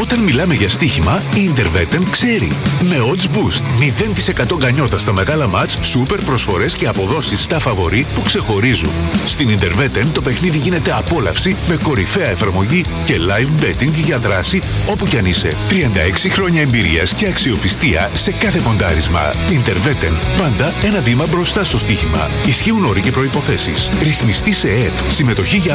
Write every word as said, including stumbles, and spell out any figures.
Όταν μιλάμε για στοίχημα, η Interveten ξέρει. Με odds boost, μηδέν τοις εκατό γκανιότα στα μεγάλα μάτς, σούπερ προσφορές και αποδόσεις στα φαβορί που ξεχωρίζουν. Στην Interveten το παιχνίδι γίνεται απόλαυση με κορυφαία εφαρμογή και live betting για δράση όπου κι αν είσαι. τριάντα έξι χρόνια εμπειρίας και αξιοπιστία σε κάθε ποντάρισμα. Interveten, πάντα ένα βήμα μπροστά στο στοίχημα. Ισχύουν όροι και προϋποθέσεις. Ρυθμιστή σε ΕΕΠ. Συμμετοχή για